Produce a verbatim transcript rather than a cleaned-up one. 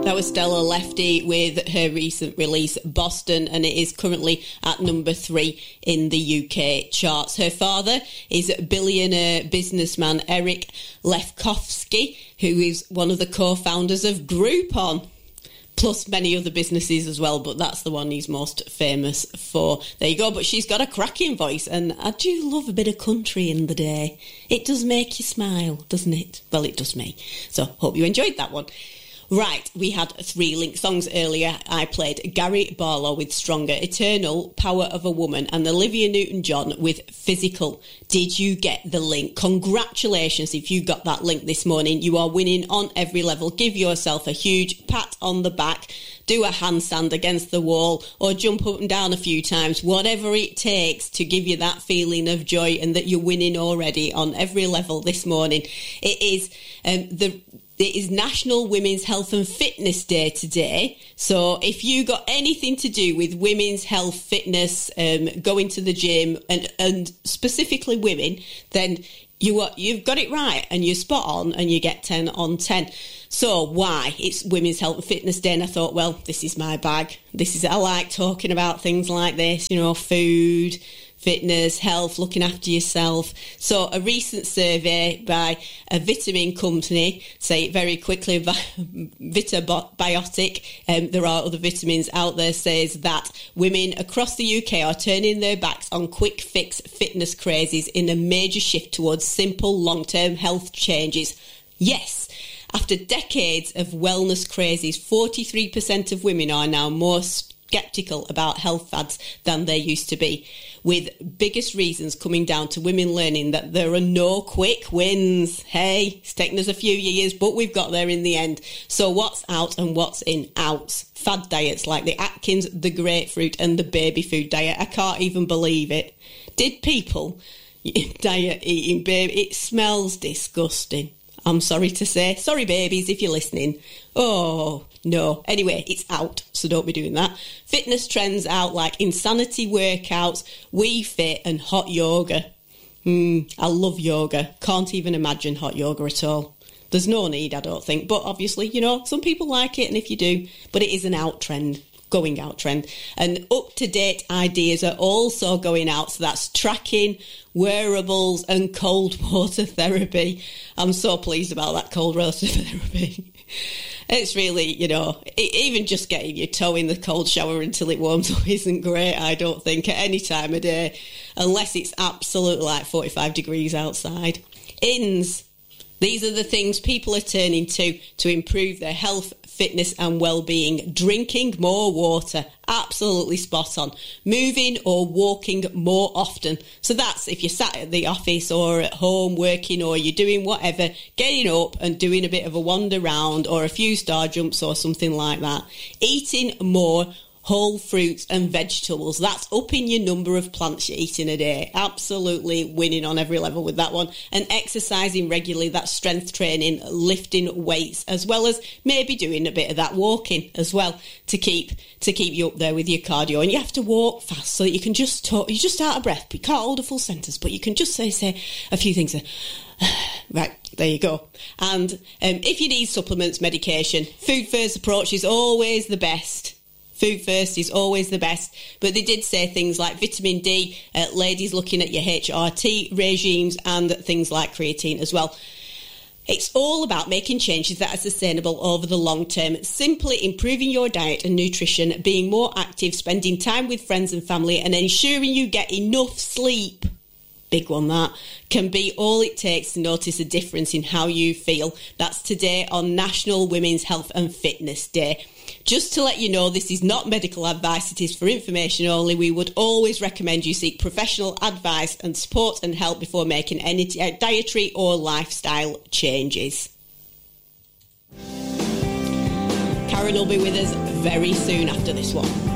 That was Stella Lefty with her recent release, Boston, and it is currently at number three in the U K charts. Her father is billionaire businessman Eric Lefkofsky, who is one of the co-founders of Groupon, plus many other businesses as well, but that's the one he's most famous for. There you go, but she's got a cracking voice, and I do love a bit of country in the day. It does make you smile, doesn't it? Well, it does me. So, hope you enjoyed that one. Right, we had three Link songs earlier. I played Gary Barlow with Stronger, Eternal, Power of a Woman, and Olivia Newton-John with Physical. Did you get the link? Congratulations if you got that link this morning. You are winning on every level. Give yourself a huge pat on the back. Do a handstand against the wall or jump up and down a few times, whatever it takes to give you that feeling of joy and that you're winning already on every level this morning. It is um, the... It is National Women's Health and Fitness Day today. So if you got anything to do with women's health, fitness, um, going to the gym and, and specifically women, then you are, you've got it right and you're spot on and you get ten on ten. So why? It's Women's Health and Fitness Day, and I thought, well, this is my bag. This is, I like talking about things like this, you know, food, fitness, health, looking after yourself. So a recent survey by a vitamin company, say it very quickly, Vitabiotic, um, there are other vitamins out there, says that women across the U K are turning their backs on quick fix fitness crazes in a major shift towards simple long-term health changes. Yes. After decades of wellness crazes, forty-three percent of women are now more sceptical about health fads than they used to be, with biggest reasons coming down to women learning that there are no quick wins. Hey, it's taken us a few years, but we've got there in the end. So what's out and what's in? Out. Fad diets like the Atkins, the grapefruit and the baby food diet. I can't even believe it. Did people diet eating baby? It smells disgusting. I'm sorry to say. Sorry, babies, if you're listening. Oh, no. Anyway, it's out, so don't be doing that. Fitness trends out like insanity workouts, Wii Fit and hot yoga. Hmm, I love yoga. Can't even imagine hot yoga at all. There's no need, I don't think. But obviously, you know, some people like it, and if you do, but it is an out trend. Going out trend, and up-to-date ideas are also going out, so that's tracking, wearables and cold water therapy. I'm so pleased about that cold water therapy. It's really, you know, even just getting your toe in the cold shower until it warms up isn't great, I don't think, at any time of day, unless it's absolutely like forty-five degrees outside. Inns. These are the things people are turning to to improve their health, fitness and well-being. Drinking more water, absolutely spot on. Moving or walking more often. So that's if you're sat at the office or at home working or you're doing whatever, getting up and doing a bit of a wander round or a few star jumps or something like that. Eating more whole fruits and vegetables. That's upping your number of plants you eat in a day. Absolutely winning on every level with that one. And exercising regularly, that's strength training, lifting weights, as well as maybe doing a bit of that walking as well to keep to keep you up there with your cardio. And you have to walk fast so that you can just talk, you're just out of breath, but you can't hold a full sentence, but you can just say, say a few things there. Right, there you go. And um, if you need supplements, medication, Food First approach is always the best. Food first is always the best, but they did say things like vitamin D, uh, ladies looking at your H R T regimes and things like creatine as well. It's all about making changes that are sustainable over the long term, simply improving your diet and nutrition, being more active, spending time with friends and family and ensuring you get enough sleep. Big one that, can be all it takes to notice a difference in how you feel. That's today on National Women's Health and Fitness Day. Just to let you know, this is not medical advice, it is for information only. We would always recommend you seek professional advice and support and help before making any dietary or lifestyle changes. Karen will be with us very soon after this one.